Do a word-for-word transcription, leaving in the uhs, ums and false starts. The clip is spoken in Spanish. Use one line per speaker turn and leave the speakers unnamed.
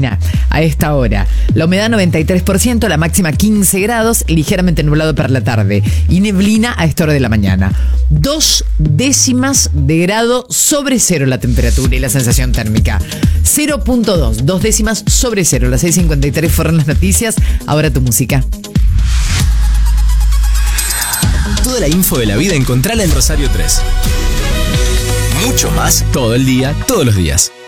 neblina a esta hora. La humedad noventa y tres por ciento, la máxima quince grados, ligeramente nublado para la tarde. Y neblina a esta hora de la mañana. Dos décimas de grado sobre cero la temperatura y la sensación térmica. cero punto dos, dos décimas sobre cero. Las seis cincuenta y tres fueron las noticias. Ahora tu música.
Toda la info de la vida encontrala en Rosario tres. Mucho más todo el día, todos los días.